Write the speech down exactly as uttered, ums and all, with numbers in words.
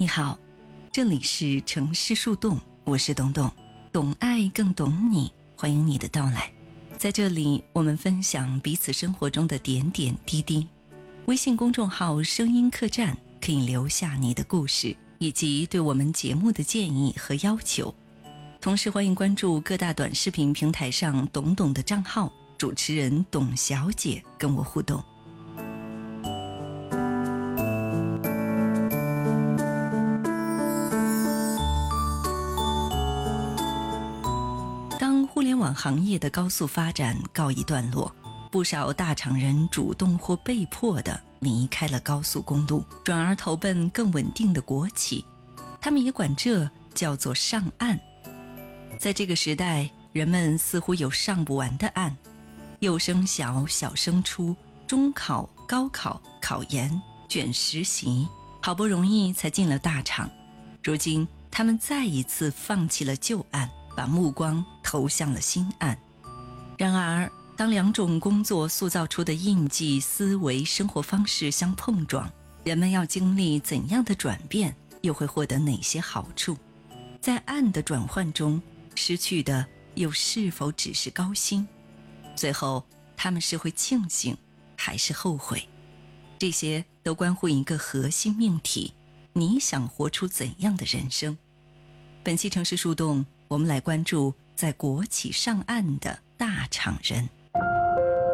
好，这里是城市树洞，我是董董，懂爱更懂你，欢迎你的到来。在这里，我们分享彼此生活中的点点滴滴。微信公众号声音客栈可以留下你的故事，以及对我们节目的建议和要求。同时欢迎关注各大短视频平台上董董的账号，主持人董小姐跟我互动。当互联网行业的高速发展告一段落，不少大厂人主动或被迫地离开了高速公路，转而投奔更稳定的国企。他们也管这叫做上岸。在这个时代，人们似乎有上不完的岸，幼升小，小升初，中考、高考、考研、卷实习，好不容易才进了大厂。如今他们再一次放弃了旧岸，把目光投向了新岸。然而当两种工作塑造出的印记、思维、生活方式相碰撞，人们要经历怎样的转变，又会获得哪些好处？在岸的转换中，失去的又是否只是高薪？最后他们是会庆幸还是后悔？这些都关乎一个核心命题：你想活出怎样的人生？本期城市树洞，我们来关注在国企上岸的大厂人。